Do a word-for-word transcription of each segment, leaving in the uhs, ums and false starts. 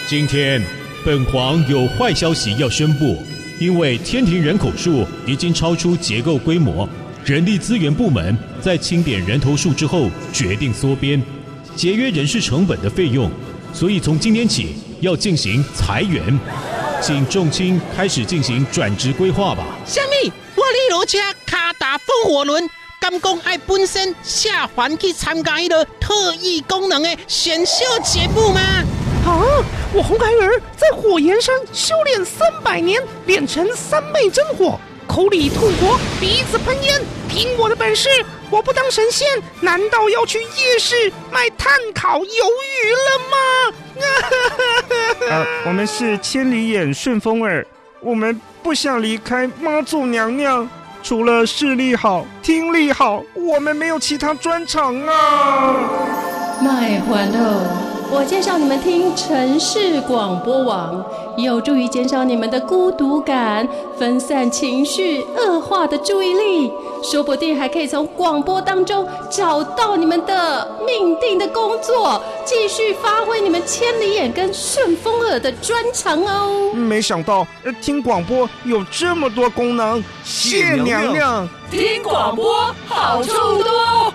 今天本皇有坏消息要宣布，因为天庭人口数已经超出结构规模，人力资源部门在清点人头数之后决定缩编，节约人事成本的费用，所以从今天起要进行裁员，请众卿开始进行转职规划吧。 什么？我李罗车卡打风火轮，敢讲爱本身下凡去参加一个特异功能的选秀节目吗？ 啊！我红孩儿在火焰山修炼三百年，练成三昧真火，口里吐火，鼻子喷烟。凭我的本事，我不当神仙，难道要去夜市卖炭烤鱿鱼了吗？ 啊，我们是千里眼顺风耳，我们不想离开妈祖娘娘。除了视力好、听力好，我们没有其他专长啊。 卖欢乐。我介绍你们听城市广播网，有助于减少你们的孤独感，分散情绪恶化的注意力，说不定还可以从广播当中找到你们的命定的工作，继续发挥你们千里眼跟顺风耳的专长哦。 没想到听广播有这么多功能，谢娘娘。 听广播好处多。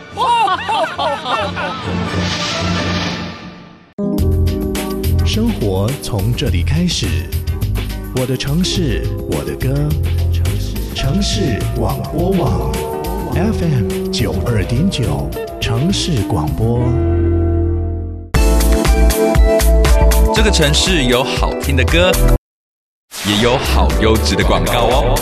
生活从这里开始，我的城市，我的歌，城市广播网 F M 九二点九，城市广播。 这个城市有好听的歌，也有好优质的广告哦。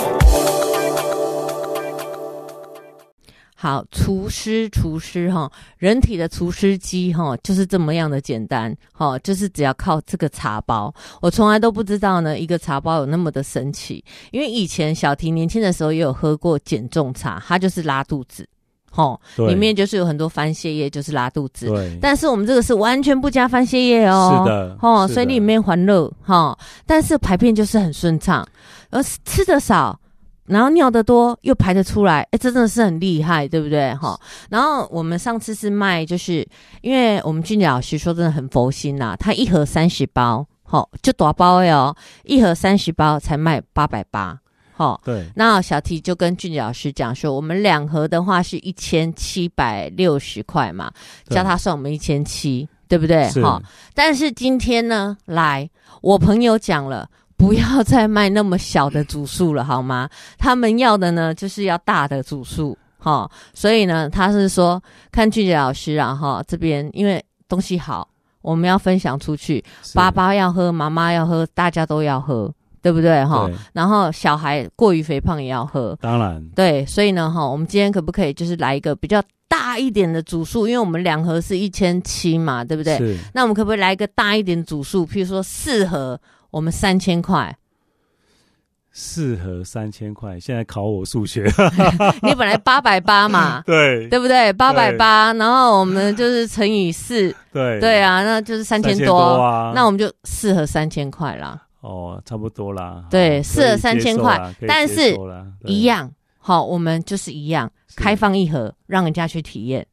好，除湿除湿哈，人体的除湿机哈就是这么样的简单哈，就是只要靠这个茶包。我从来都不知道呢，一个茶包有那么的神奇。因为以前小婷年轻的时候也有喝过减重茶，它就是拉肚子，吼，里面就是有很多番泻叶，就是拉肚子。 对， 但是我们这个是完全不加番泻叶哦， 是的， 吼，所以里面环热哈，但是排便就是很顺畅，而吃的少。然后尿得多又排得出来，哎，真的是很厉害，对不对？哈。然后我们上次是卖，就是因为我们俊杰老师说真的很佛心呐、啊，他一盒三十包，好，就大包哦，一盒三十包才卖八百八，好。 对。 那小T就跟俊杰老师讲说，我们两盒的话是一千七百六十块嘛，叫他算我们一千七，对不对？哈。但是今天呢，来，我朋友讲了。不要再卖那么小的组数了，好吗？他们要的呢，就是要大的组数，哈。所以呢，他是说，看俊杰老师啊，哈，这边因为东西好，我们要分享出去，爸爸要喝，妈妈要喝，大家都要喝，对不对？哈。然后小孩过于肥胖也要喝， 当然， 对。所以呢，哈，我们今天可不可以就是来一个比较大一点的组数？因为我们两盒是一千七嘛，对不对？ 是。 那我们可不可以来一个大一点的组数？譬如说四盒。我们三千块， 四盒三千块，现在考我数学。 你本来八百八嘛， 对， 对不对？八百八，然后我们就是乘以四， 对， 对啊，那就是三千多啊。 那我们就四盒三千块啦。 哦，差不多啦。 对，四盒三千块，但是一样，好，我们就是一样，开放一盒，让人家去体验。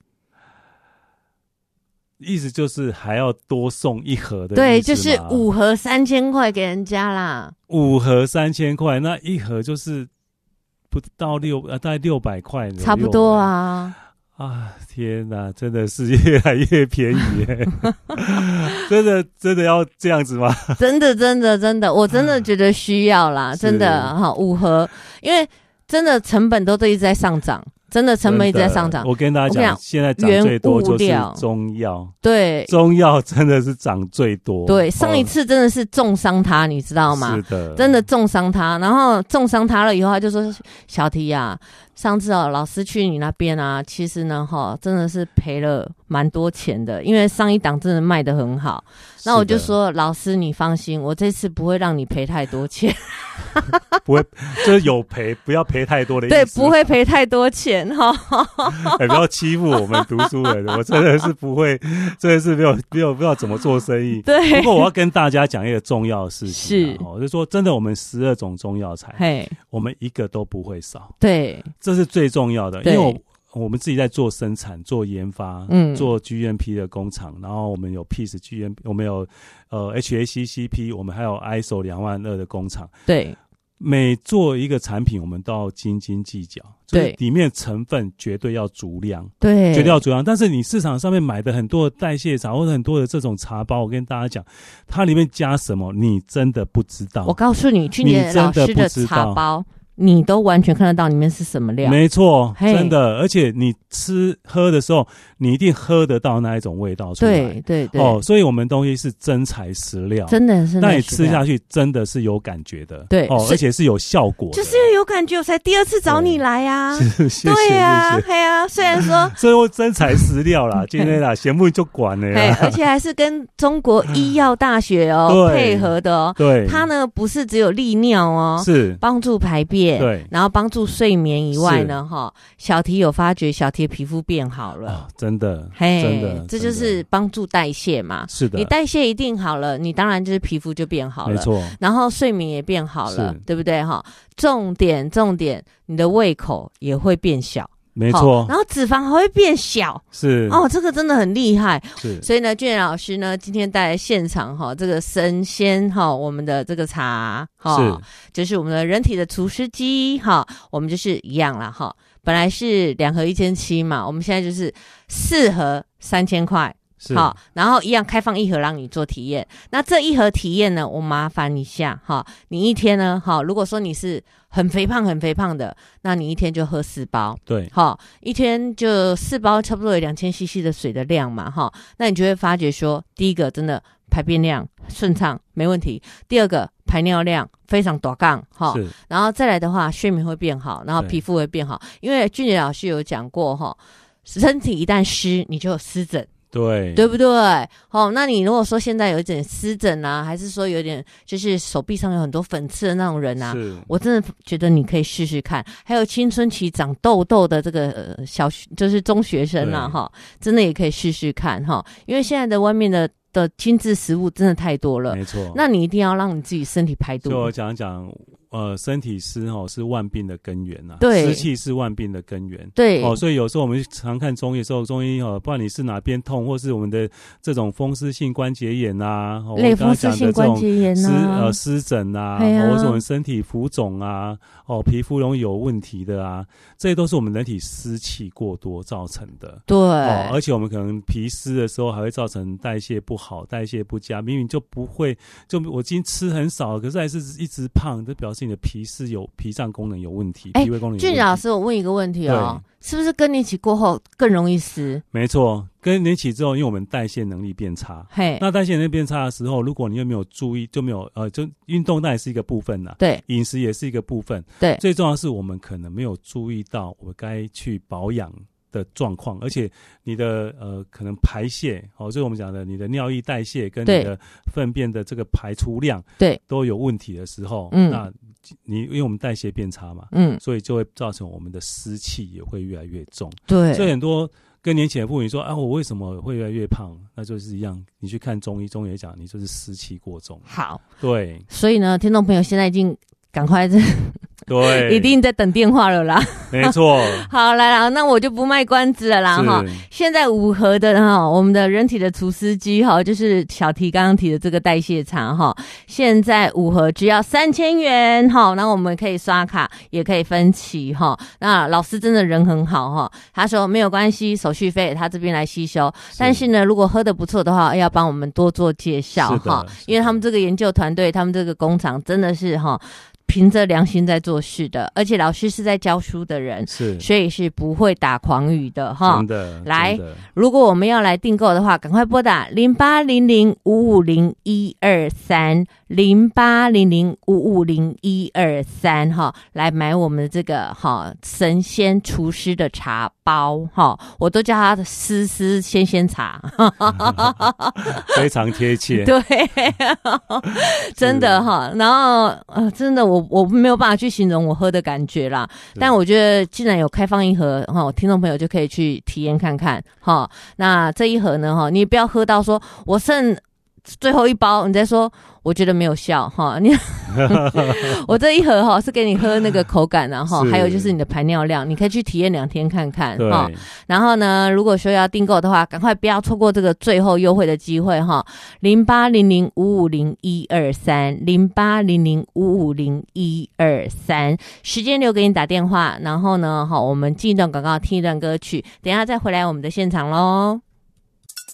意思就是还要多送一盒的意思吗？ 对，就是五盒三千块给人家啦。 五盒三千块，那一盒就是不到六呃，大概六百块， 差不多啊。 啊，天哪，真的是越来越便宜耶！真的真的要这样子吗？ 真的真的真的，我真的觉得需要啦，真的哈，五盒，因为真的成本都都一直在上涨。真的成本一直在上涨。 我跟大家讲，现在涨最多就是中药。 对， 中药真的是涨最多。 对，上一次真的是重伤他，你知道吗？ 是的， 真的重伤他。然后重伤他了以后，他就说：“小T啊，上次哦，老师去你那边啊，其实呢，哈，真的是赔了蛮多钱的，因为上一档真的卖得很好。”那我就说：“老师，你放心，我这次不会让你赔太多钱。” 不会，就是有赔，不要赔太多的意思。 对，不会赔太多钱哈。 哎，不要欺负我们读书人，我真的是不会，真的是没有没有不知道怎么做生意。 对。 不过我要跟大家讲一个重要的事情、啊， 是， 哦，就是说真的，我们十二种中药材， 嘿， 我们一个都不会少。 对， 这是最重要的，因为我我们自己在做生产、做研发、 嗯， 做 G M P 的工厂，然后我们有 P E A C E G M P， 我们有呃 H A C C P， 我们还有 I S O 两万二的工厂。 对， 每做一个产品，我们都要斤斤计较，就是里面成分绝对要足量， 对， 绝对要足量。但是你市场上面买的很多的代谢茶或者很多的这种茶包，我跟大家讲，它里面加什么，你真的不知道。 我告诉你，去年老师的茶包。你都完全看得到里面是什么料， 没错，真的，而且你吃喝的时候，你一定喝得到那一种味道出来， 对对对， 哦，所以我们东西是真材实料， 真的是， 那你吃下去真的是有感觉的， 对， 哦，而且是有效果的， 就是因为有感觉，我才第二次找你来啊， 谢谢， 对啊，对啊，虽然说， 所以我真材实料啦，今天啦，节目就管了呀， 而且还是跟中国医药大学哦配合的哦， 对， 它呢不是只有利尿哦， 是帮助排便， 对， 然后帮助睡眠以外呢，哈，小提有发觉小提的皮肤变好了， 哦、真的， 嘿， 真的， 这就是帮助代谢嘛。 是的， 你代谢一定好了，你当然就是皮肤就变好了， 没错。 然后睡眠也变好了，对不对？哈，重点重点，你的胃口也会变小。 没错， 然后脂肪还会变小， 是哦，这个真的很厉害。 是， 所以呢，俊老师呢今天带来现场哈，这个神仙哈，我们的这个茶哈，是就是我们的人体的除湿机哈，我们就是一样啦哈，本来是两盒一千七嘛，我们现在就是四盒三千块。好，然后一样开放一盒让你做体验。那这一盒体验呢，我麻烦一下哈，你一天呢，好，如果说你是很肥胖很肥胖的，那你一天就喝四包， 对， 好，一天就四包，差不多有两千 C C 的水的量嘛，哈，那你就会发觉说，第一个真的排便量顺畅没问题，第二个排尿量非常大杠哈，然后再来的话，睡眠会变好，然后皮肤会变好，因为俊杰老师有讲过哈，身体一旦湿，你就有湿疹。 对， 对不对？哦，那你如果说现在有一点湿疹啊，还是说有点就是手臂上有很多粉刺的那种人啊，我真的觉得你可以试试看。还有青春期长痘痘的这个、呃、小就是中学生啊，哈，真的也可以试试看哈，因为现在的外面的的精致食物真的太多了， 没错。 那你一定要让你自己身体排毒。 就我讲讲。呃，身体湿哦是万病的根源呐、啊， 对， 湿气是万病的根源， 对哦，所以有时候我们常看中医的时候，中医哦，不管你是哪边痛，或是我们的这种风湿性关节炎呐、啊，哦、 类风湿性关节炎湿呃湿疹啊， 啊哦、或是我们身体浮肿啊，哦，皮肤容易有问题的啊，这些都是我们人体湿气过多造成的， 对， 哦，而且我们可能皮湿的时候还会造成代谢不好、代谢不佳，明明就不会，就我今天吃很少，可是还是一直胖，这表示你的皮湿有。脾脏功能有问题，脾胃功能有问题。 俊老师，我问一个问题哦，是不是更年期过后更容易湿？ 没错，更年期之后，因为我们代谢能力变差， 嘿， 那代谢能力变差的时候，如果你又没有注意，就没有呃，就运动那也是一个部分啦， 对， 饮食也是一个部分， 对， 最重要的是我们可能没有注意到我该去保养的状况，而且你的呃可能排泄哦，就是我们讲的你的尿液代谢跟你的粪便的这个排出量对都有问题的时候， 嗯， 那你因为我们代谢变差嘛， 嗯， 所以就会造成我们的湿气也会越来越重， 对， 所以很多更年期的妇女说啊，我为什么会越来越胖？那就是一样，你去看中医，中医也讲你就是湿气过重。 好， 对， 所以呢，听众朋友现在已经赶快这。 对， 一定在等电话了啦。 没错。 好，来啦，那我就不卖关子了啦哈。现在五盒的哈，我们的人体的除湿机哈，就是小提刚刚提的这个代谢茶哈，现在五盒只要三千元哈。那我们可以刷卡，也可以分期哈。那老师真的人很好哈，他说没有关系，手续费他这边来吸收。但是呢，如果喝得不错的话，要帮我们多做介绍哈，因为他们这个研究团队，他们这个工厂真的是哈。凭着良心在做事的，而且老师是在教书的人， 是， 所以是不会打诳语的哈。 真的， 来，如果我们要来订购的话，赶快拨打零八零零五五零一二三零八零零五五零一二三哈，来买我们的这个哈神仙厨师的茶包哈，我都叫它丝丝鲜鲜茶， 非常贴切， 对，真的哈。然后呃，真的我。我没有办法去形容我喝的感觉啦，但我觉得既然有开放一盒哈，听众朋友就可以去体验看看哈。那这一盒呢哈，你不要喝到说我剩最后一包你再说我觉得没有效哈，你我这一盒哈是给你喝那个口感啊哈，还有就是你的排尿量，你可以去体验两天看看哈。然后呢，如果说要订购的话，赶快不要错过这个最后优惠的机会哈，零八零零五五零一二三零八零零五五零一二三，时间留给你打电话，然后呢，好，我们进一段广告，听一段歌曲，等一下再回来我们的现场喽。